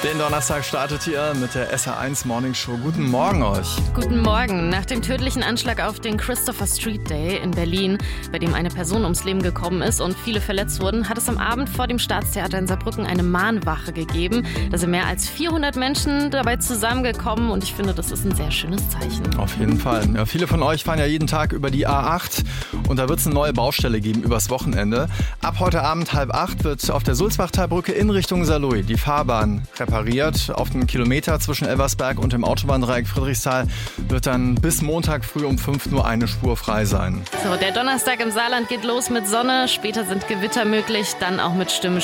Den Donnerstag startet ihr mit der SR1 Morning Show. Guten Morgen euch. Guten Morgen. Nach dem tödlichen Anschlag auf den Christopher Street Day in Berlin, bei dem eine Person ums Leben gekommen ist und viele verletzt wurden, hat es am Abend vor dem Staatstheater in Saarbrücken eine Mahnwache gegeben. Da sind mehr als 400 Menschen dabei zusammengekommen und ich finde, das ist ein sehr schönes Zeichen. Auf jeden Fall. Ja, viele von euch fahren ja jeden Tag über die A8 und da wird es eine neue Baustelle geben übers Wochenende. Ab heute Abend 7:30 wird auf der Sulzbachtalbrücke in Richtung Saarlouis die Fahrbahn repariert. Auf den Kilometer zwischen Elversberg und dem Autobahndreieck Friedrichsthal wird dann bis Montag früh um 5 nur eine Spur frei sein. So, der Donnerstag im Saarland geht los mit Sonne, später sind Gewitter möglich, dann auch mit Stimmen.